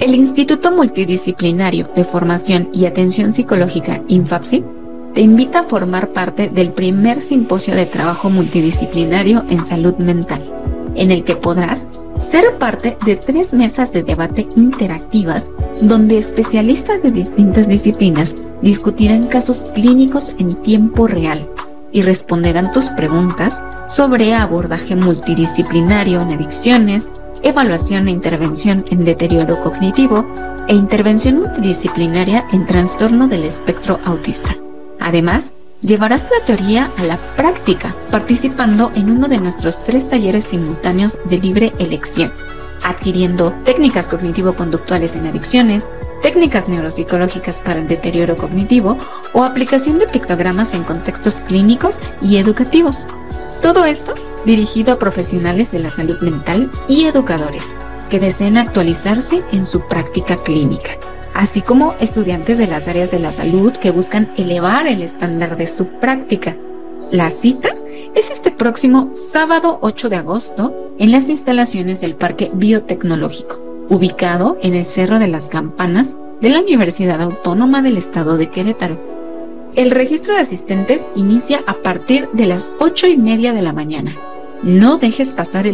El Instituto Multidisciplinario de Formación y Atención Psicológica, INFAPSI, te invita a formar parte del primer simposio de trabajo multidisciplinario en salud mental, en el que podrás ser parte de 3 mesas de debate interactivas donde especialistas de distintas disciplinas discutirán casos clínicos en tiempo real y responderán tus preguntas sobre abordaje multidisciplinario en adicciones, evaluación e intervención en deterioro cognitivo e intervención multidisciplinaria en trastorno del espectro autista. Además, llevarás la teoría a la práctica participando en uno de nuestros 3 talleres simultáneos de libre elección, adquiriendo técnicas cognitivo-conductuales en adicciones, técnicas neuropsicológicas para el deterioro cognitivo o aplicación de pictogramas en contextos clínicos y educativos. Todo esto dirigido a profesionales de la salud mental y educadores que deseen actualizarse en su práctica clínica, así como estudiantes de las áreas de la salud que buscan elevar el estándar de su práctica. La cita es este próximo sábado 8 de agosto en las instalaciones del Parque Biotecnológico, ubicado en el Cerro de las Campanas de la Universidad Autónoma del Estado de Querétaro. El registro de asistentes inicia a partir de las 8:30 de la mañana. No dejes pasar el